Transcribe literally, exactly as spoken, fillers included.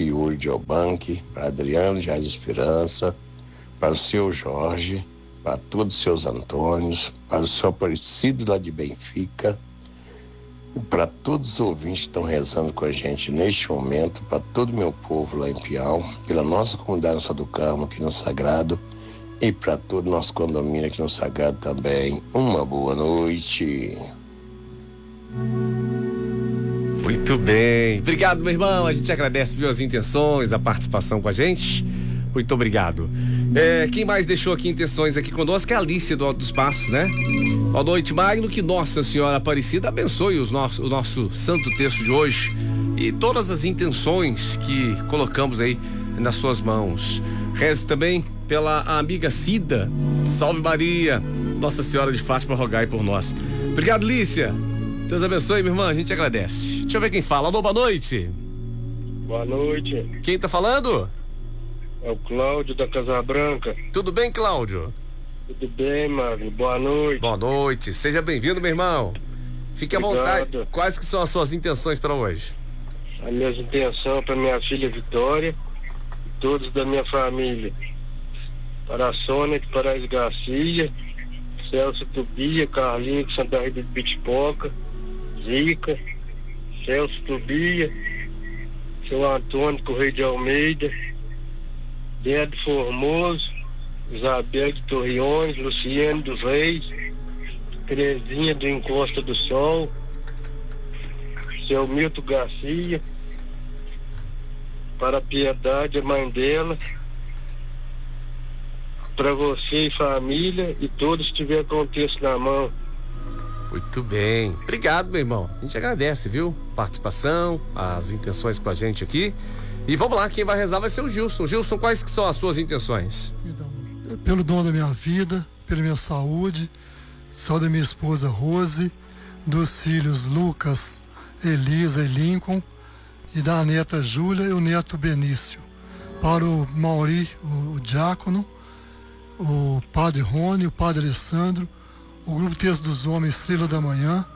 Francisco Yuri de Albanque, para Adriano Jazz Esperança, para o seu Jorge, para todos os seus Antônios, para o seu Aparecido lá de Benfica, e para todos os ouvintes que estão rezando com a gente neste momento, para todo o meu povo lá em Piau, pela nossa comunidade Nossa do Carmo aqui no Sagrado, e para todo o nosso condomínio aqui no Sagrado também. Uma boa noite. Muito bem. Obrigado, meu irmão. A gente agradece, viu, as intenções, a participação com a gente. Muito obrigado. É, quem mais deixou aqui intenções aqui conosco é a Alice do Alto dos Passos, né? Boa noite, Magno. Que Nossa Senhora Aparecida abençoe os nosso, o nosso santo texto de hoje e todas as intenções que colocamos aí nas suas mãos. Reze também pela amiga Cida. Salve Maria. Nossa Senhora de Fátima, rogai por nós. Obrigado, Lícia. Deus abençoe, minha irmã. A gente agradece. Deixa eu ver quem fala. Alô, boa noite. Boa noite. Quem tá falando? É o Cláudio da Casa Branca. Tudo bem, Cláudio? Tudo bem, Magno. Boa noite. Boa noite. Seja bem-vindo, meu irmão. Fique Obrigado. à vontade. Quais que são as suas intenções para hoje? A minha intenção para minha filha Vitória e todos da minha família. Para a Sônia de Paraíso Garcia, Celso Tubia, Carlinhos de Santa Rita de Bitipoca, Zica, Celso Tubia, seu Antônio Correia de Almeida, Beto Formoso, Isabel de Torreões, Luciano dos Reis, Terezinha do Encosta do Sol, seu Milton Garcia, para a Piedade, a mãe dela, para você e família e todos que tiver com o texto na mão. Muito bem. Obrigado, meu irmão. A gente agradece, viu? Participação, as intenções com a gente aqui. E vamos lá, quem vai rezar vai ser o Gilson. Gilson, quais que são as suas intenções? Então, pelo dom da minha vida, pela minha saúde, saúde da minha esposa Rose, dos filhos Lucas, Elisa e Lincoln, e da neta Júlia e o neto Benício. Para o Mauri, o, o diácono, o padre Rony, o padre Alessandro, o grupo Texto dos Homens Estrela da Manhã,